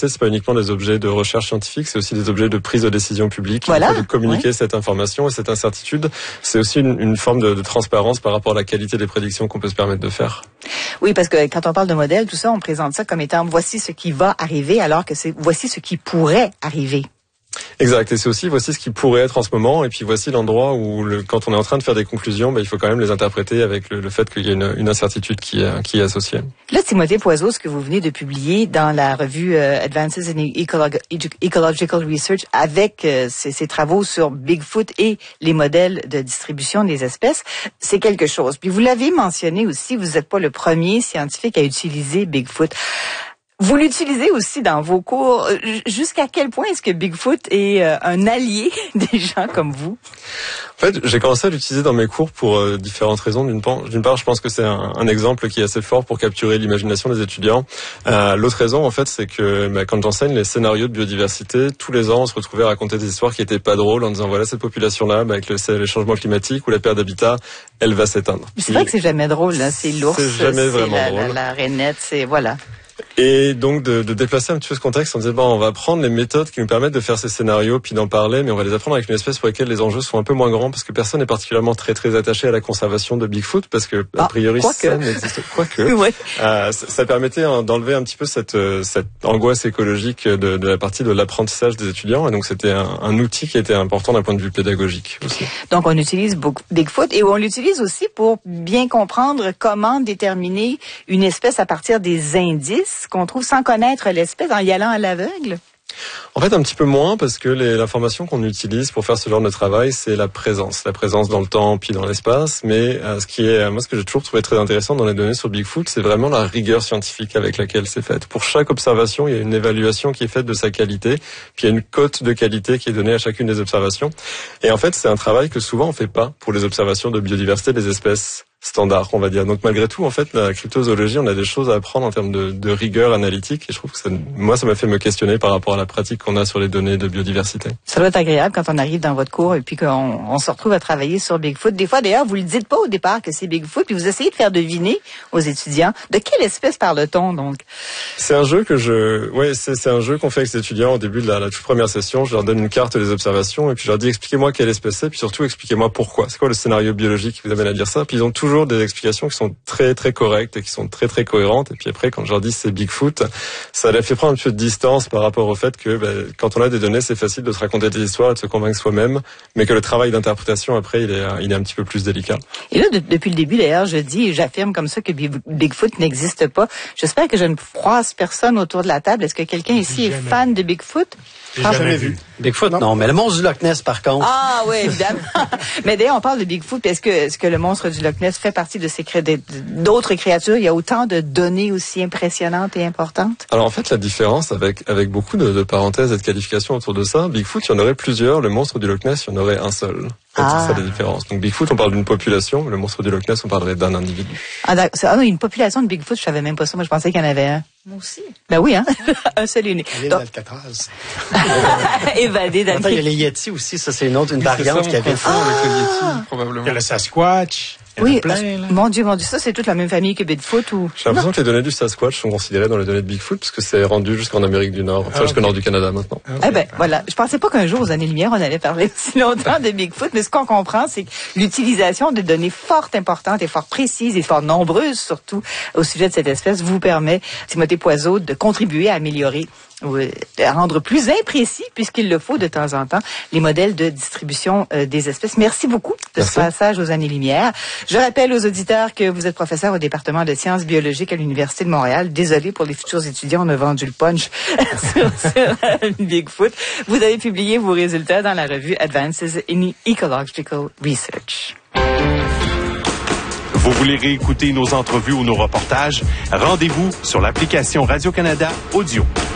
biodiversité, c'est pas uniquement des objets de recherche scientifique, c'est aussi des objets de prise de décision publique. Voilà. Le fait de communiquer cette information et cette incertitude, c'est aussi une forme de transparence par rapport à la qualité des prédictions qu'on peut se permettre de faire. Oui, parce que quand on parle de modèle, tout ça, on présente ça comme étant voici ce qui va arriver, alors que c'est voici ce qui pourrait arriver. Exact, et c'est aussi voici ce qui pourrait être en ce moment, et puis voici l'endroit où quand on est en train de faire des conclusions, il faut quand même les interpréter avec le fait qu'il y a une incertitude qui est associée. Là, Timothée Poiseau, ce que vous venez de publier dans la revue Advances in Ecological Research avec ses travaux sur Bigfoot et les modèles de distribution des espèces, c'est quelque chose. Puis vous l'avez mentionné aussi, vous n'êtes pas le premier scientifique à utiliser Bigfoot. Vous l'utilisez aussi dans vos cours. Jusqu'à quel point est-ce que Bigfoot est un allié des gens comme vous? En fait, j'ai commencé à l'utiliser dans mes cours pour différentes raisons. D'une part, je pense que c'est un exemple qui est assez fort pour capturer l'imagination des étudiants. L'autre raison, en fait, c'est que quand j'enseigne les scénarios de biodiversité, tous les ans, on se retrouvait à raconter des histoires qui étaient pas drôles en disant voilà, cette population-là, avec les changements climatiques ou la perte d'habitat, elle va s'éteindre. C'est vrai que c'est jamais drôle, là. C'est l'ours, c'est jamais vraiment drôle. La rainette, c'est voilà. Et donc de déplacer un petit peu ce contexte, on disait on va prendre les méthodes qui nous permettent de faire ces scénarios puis d'en parler, mais on va les apprendre avec une espèce pour laquelle les enjeux sont un peu moins grands parce que personne n'est particulièrement très très attaché à la conservation de Bigfoot parce que a priori ça n'existe quoique. Ouais. Ça permettait d'enlever un petit peu cette angoisse écologique de la partie de l'apprentissage des étudiants et donc c'était un outil qui était important d'un point de vue pédagogique aussi. Donc on utilise Bigfoot et on l'utilise aussi pour bien comprendre comment déterminer une espèce à partir des indices qu'on trouve sans connaître l'espèce en y allant à l'aveugle? En fait, un petit peu moins parce que l'information qu'on utilise pour faire ce genre de travail, c'est la présence dans le temps puis dans l'espace. Mais ce que j'ai toujours trouvé très intéressant dans les données sur Bigfoot, c'est vraiment la rigueur scientifique avec laquelle c'est fait. Pour chaque observation, il y a une évaluation qui est faite de sa qualité, puis il y a une cote de qualité qui est donnée à chacune des observations. Et en fait, c'est un travail que souvent on fait pas pour les observations de biodiversité des espèces standard, on va dire. Donc malgré tout, en fait, la cryptozoologie, on a des choses à apprendre en termes de rigueur analytique et je trouve que ça m'a fait me questionner par rapport à la pratique qu'on a sur les données de biodiversité. Ça doit être agréable quand on arrive dans votre cours et puis qu'on se retrouve à travailler sur Bigfoot. Des fois, d'ailleurs, vous le dites pas au départ que c'est Bigfoot, puis vous essayez de faire deviner aux étudiants de quelle espèce parle-t-on, donc? C'est un jeu c'est un jeu qu'on fait avec les étudiants au début de la toute première session. Je leur donne une carte des observations et puis je leur dis expliquez-moi quelle espèce c'est, puis surtout expliquez-moi pourquoi. C'est quoi le scénario biologique qui vous amène à dire ça? Puis ils ont toujours des explications qui sont très très correctes et qui sont très très cohérentes. Et puis après, quand je leur dis c'est Bigfoot, ça leur fait prendre un peu de distance par rapport au fait que quand on a des données, c'est facile de se raconter des histoires et de se convaincre soi-même, mais que le travail d'interprétation après, il est un petit peu plus délicat. Et là, depuis le début d'ailleurs, j'affirme comme ça que Bigfoot n'existe pas. J'espère que je ne croise personne autour de la table. Est-ce que quelqu'un ici est fan de Bigfoot? J'ai jamais vu. Bigfoot, non, mais le monstre du Loch Ness, par contre. Ah oui, évidemment. Mais d'ailleurs, on parle de Bigfoot. Est-ce que le monstre du Loch Ness fait partie de d'autres créatures? Il y a autant de données aussi impressionnantes et importantes? Alors en fait, la différence avec beaucoup de parenthèses et de qualifications autour de ça, Bigfoot, il y en aurait plusieurs. Le monstre du Loch Ness, il y en aurait un seul. C'est ça la différence. Donc Bigfoot, on parle d'une population. Le monstre du Loch Ness, on parlerait d'un individu. Non, une population de Bigfoot, je savais même pas ça. Moi, je pensais qu'il y en avait un. Moi aussi. Ben oui, hein? Un seul et unique. L'île d'Alcatraz. Évadé d'Alcatraz. Il y a les Yetis aussi, ça c'est une variante qui avait avec le Yeti, probablement. Il y a le Sasquatch. Oui, plein, là. Mon Dieu, ça c'est toute la même famille que Bigfoot ou? J'ai l'impression que les données du Sasquatch sont considérées dans les données de Bigfoot parce que c'est rendu jusqu'en Amérique du Nord, jusqu'au nord du Canada maintenant. Voilà. Je pensais pas qu'un jour, aux années-lumière, on allait parler si longtemps de Bigfoot, mais ce qu'on comprend, c'est que l'utilisation de données fort importantes et fort précises et fort nombreuses, surtout, au sujet de cette espèce, vous permet, Timothée Poiseau, de contribuer à améliorer à rendre plus imprécis, puisqu'il le faut de temps en temps, les modèles de distribution des espèces. Merci beaucoup de ce passage aux années-lumière. Je rappelle aux auditeurs que vous êtes professeur au département de sciences biologiques à l'Université de Montréal. Désolé pour les futurs étudiants, on a vendu le punch sur Bigfoot. Vous avez publié vos résultats dans la revue Advances in Ecological Research. Vous voulez réécouter nos entrevues ou nos reportages? Rendez-vous sur l'application Radio-Canada Audio.